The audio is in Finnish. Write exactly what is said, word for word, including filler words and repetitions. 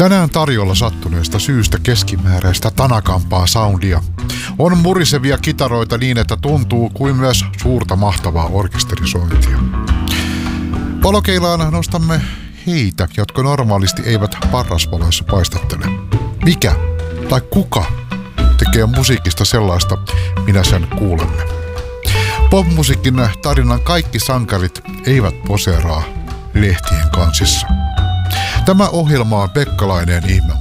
Tänään tarjolla sattuneesta syystä keskimääräistä tanakampaa soundia. On murisevia kitaroita niin, että tuntuu kuin myös suurta mahtavaa orkesterisointia. Valokeilaan nostamme heitä, jotka normaalisti eivät parrasvaloissa paistattele. Mikä tai kuka tekee musiikista sellaista, minä sen kuulemme? Popmusiikin tarinan kaikki sankarit eivät poseeraa lehtien kansissa. Tämä ohjelma on Pekkalainen ihme